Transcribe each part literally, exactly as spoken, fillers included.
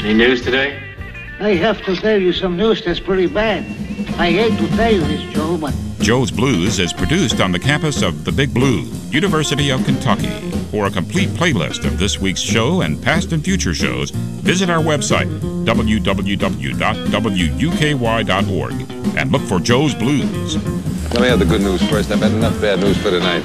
Any news today? I have to tell you some news that's pretty bad. I hate to tell you this, Joe, but... Joe's Blues is produced on the campus of the Big Blue, University of Kentucky. For a complete playlist of this week's show and past and future shows, visit our website, w w w dot w u k y dot org, and look for Joe's Blues. Let me have the good news first. I've had enough bad news for tonight.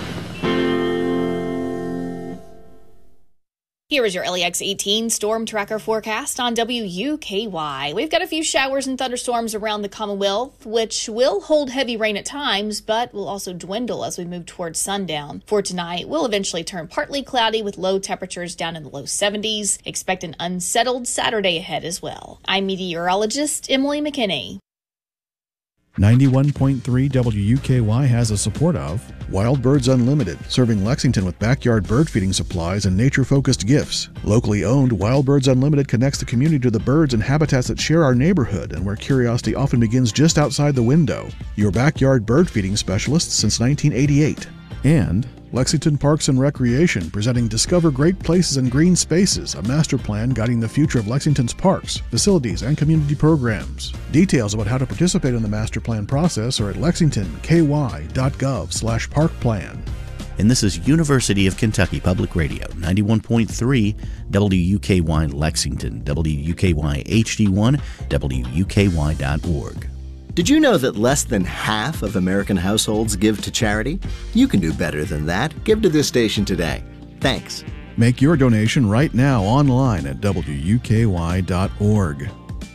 Here is your L E X eighteen storm tracker forecast on W U K Y. We've got a few showers and thunderstorms around the Commonwealth, which will hold heavy rain at times, but will also dwindle as we move towards sundown. For tonight, we'll eventually turn partly cloudy with low temperatures down in the low seventies. Expect an unsettled Saturday ahead as well. I'm meteorologist Emily McKinney. ninety-one point three W U K Y has the support of Wild Birds Unlimited, serving Lexington with backyard bird feeding supplies and nature-focused gifts. Locally owned, Wild Birds Unlimited connects the community to the birds and habitats that share our neighborhood and where curiosity often begins just outside the window. Your backyard bird feeding specialist since nineteen eighty-eight. And Lexington Parks and Recreation, presenting Discover Great Places and Green Spaces, a master plan guiding the future of Lexington's parks, facilities, and community programs. Details about how to participate in the master plan process are at lexington k y dot gov slash park plan. And this is University of Kentucky Public Radio, ninety-one point three W U K Y Lexington, W U K Y H D one, W U K Y dot org. Did you know that less than half of American households give to charity? You can do better than that. Give to this station today. Thanks. Make your donation right now online at W U K Y dot org.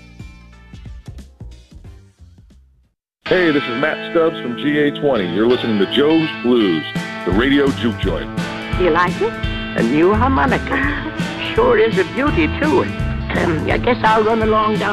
Hey, this is Matt Stubbs from G A twenty. You're listening to Joe's Blues, the radio juke joint. You like it? A new harmonica. Sure is a beauty, too. Um, I guess I'll run along down